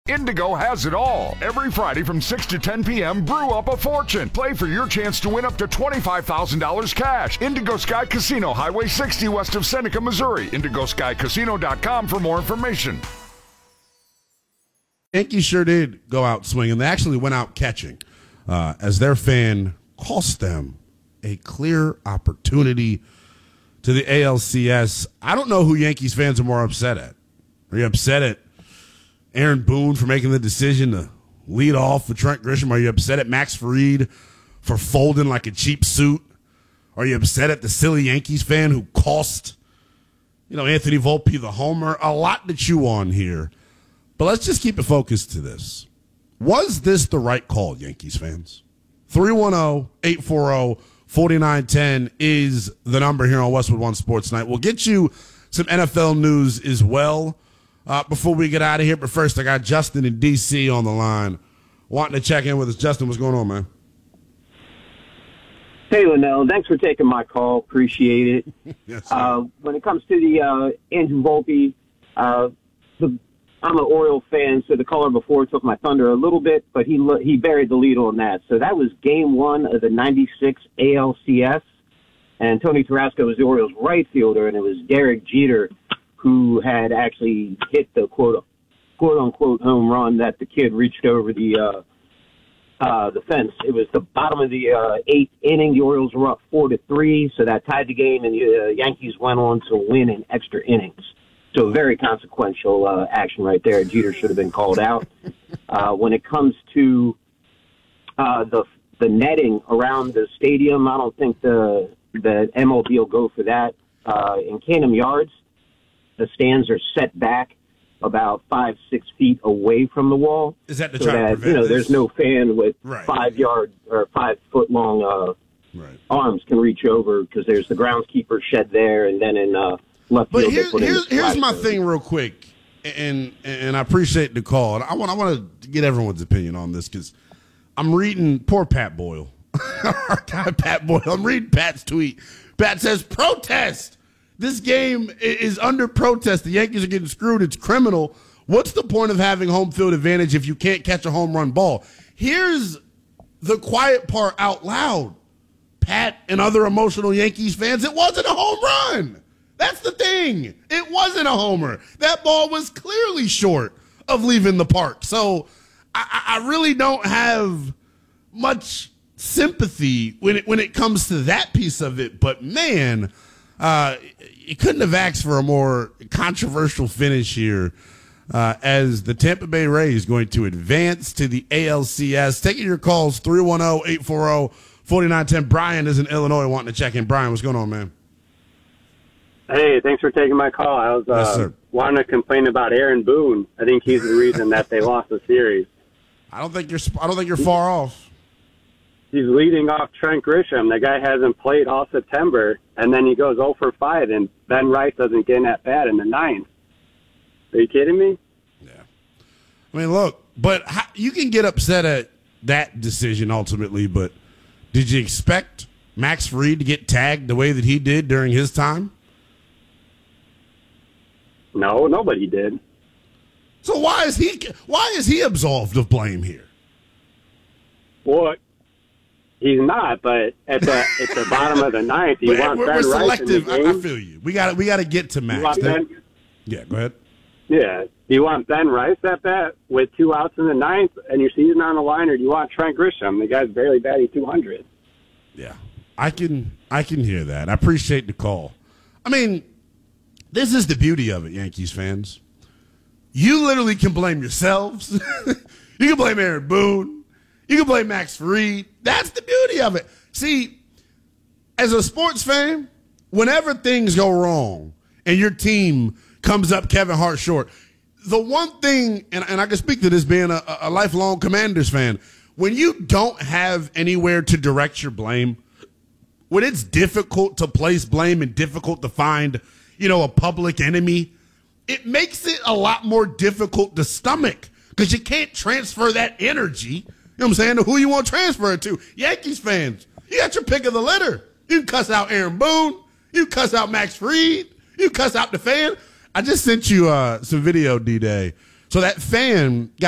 Indigo has it all. Every Friday from 6 to 10 p.m., brew up a fortune. Play for your chance to win up to $25,000 cash. Indigo Sky Casino, Highway 60 west of Seneca, Missouri. IndigoSkyCasino.com for more information. Yankees sure did go out swinging. They actually went out catching as their fan cost them a clear opportunity to the ALCS. I don't know who Yankees fans are more upset at. Are you upset at Aaron Boone for making the decision to lead off for Trent Grisham? Are you upset at Max Fried for folding like a cheap suit? Are you upset at the silly Yankees fan who cost, Anthony Volpe the homer? A lot to chew on here. But let's just keep it focused to this. Was this the right call, Yankees fans? 310-840-4910 is the number here on Westwood One Sports Night. We'll get you some NFL news as well before we get out of here. But first, I got Justin in D.C. on the line wanting to check in with us. Justin, what's going on, man? Hey, Linnell. Thanks for taking my call. Appreciate it. Yes, sir. When it comes to the Andrew Volpe, I'm an Oriole fan, so the caller before took my thunder a little bit, but he buried the lead on that. So that was game one of the 96 ALCS, and Tony Tarasco was the Orioles right fielder, and it was Derek Jeter who had actually hit the quote-unquote home run that the kid reached over the fence. It was the bottom of the eighth inning. The Orioles were up 4-3, so that tied the game, and the Yankees went on to win in extra innings. So very consequential action right there. Jeter should have been called out. When it comes to the netting around the stadium, I don't think the MLB will go for that. In Canham Yards, the stands are set back about 5-6 feet away from the wall. Is that to so try to prevent this? There's no fan with Right. 5 yard or 5 foot long arms can reach over because there's the groundskeeper shed there, and then in left but field. here's my thing real quick, and I appreciate the call. And I want to get everyone's opinion on this because I'm reading poor Pat Boyle. Our guy Pat Boyle. I'm reading Pat's tweet. Pat says, protest. This game is under protest. The Yankees are getting screwed. It's criminal. What's the point of having home field advantage if you can't catch a home run ball? Here's the quiet part out loud. Pat and other emotional Yankees fans, it wasn't a home run. That's the thing. It wasn't a homer. That ball was clearly short of leaving the park. So I really don't have much sympathy when it comes to that piece of it. But, man, you couldn't have asked for a more controversial finish here as the Tampa Bay Rays going to advance to the ALCS. Taking your calls, 310-840-4910. Brian is in Illinois wanting to check in. Brian, what's going on, man? Hey, thanks for taking my call. I was wanting to complain about Aaron Boone. I think he's the reason that they lost the series. I don't think you're far off. He's leading off Trent Grisham. The guy hasn't played all September, and then he goes 0 for 5, and Ben Rice doesn't get in at bat in the ninth. Are you kidding me? Yeah. I mean, look, but you can get upset at that decision ultimately, but did you expect Max Fried to get tagged the way that he did during his time? No, nobody did. So why is he absolved of blame here? Well, he's not, but at the bottom of the ninth, you want Ben Rice selective. in the game. I feel you. We got to get to Max. Yeah, go ahead. Yeah. Do you want Ben Rice at bat with 2 outs in the ninth and your season on the line, or do you want Trent Grisham? The guy's barely batting 200. Yeah, I can hear that. I appreciate the call. I mean, this is the beauty of it, Yankees fans. You literally can blame yourselves. You can blame Aaron Boone. You can blame Max Fried. That's the beauty of it. See, as a sports fan, whenever things go wrong and your team comes up Kevin Hart short, the one thing, and I can speak to this being a lifelong Commanders fan, when you don't have anywhere to direct your blame, when it's difficult to place blame and difficult to find, a public enemy, it makes it a lot more difficult to stomach because you can't transfer that energy, you know what I'm saying, to who you want to transfer it to. Yankees fans, you got your pick of the litter. You can cuss out Aaron Boone. You can cuss out Max Fried. You can cuss out the fan. I just sent you some video, D-Day. So that fan got